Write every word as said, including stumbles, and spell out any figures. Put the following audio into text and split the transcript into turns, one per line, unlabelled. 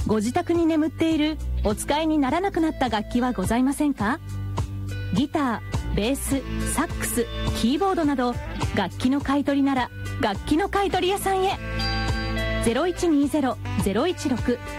ご自宅に眠っているお使いにならなくなった楽器はございませんか？ギター、ベース、サックス、キーボードなど楽器の買い取りなら楽器の買い取り屋さんへ。 ゼロいちにーゼロ ゼロいちろく